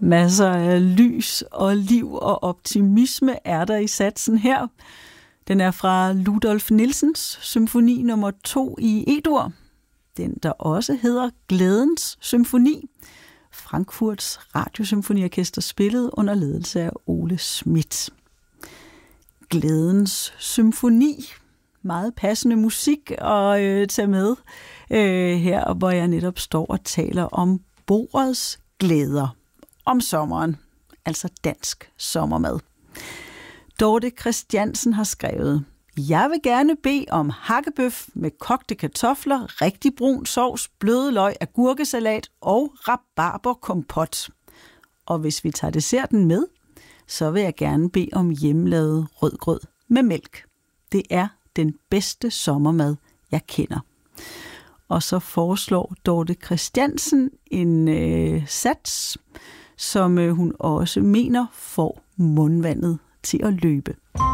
Masser af lys og liv og optimisme er der i satsen her. Den er fra Ludolf Nielsens symfoni nummer 2 i E-dur. Den, der også hedder Glædens Symfoni. Frankfurts Radiosymfoniorkester spillet under ledelse af Ole Schmidt. Glædens Symfoni. Meget passende musik at tage med her, hvor jeg netop står og taler om bordets glæder. Om sommeren, altså dansk sommermad. Dorte Christiansen har skrevet: Jeg vil gerne bede om hakkebøf med kogte kartofler, rigtig brun sovs, bløde løg, agurkesalat og rabarberkompot. Og hvis vi tager desserten med, så vil jeg gerne bede om hjemmelavet rødgrød med mælk. Det er den bedste sommermad, jeg kender. Og så foreslår Dorte Christiansen en sats, som hun også mener får mundvandet til at løbe.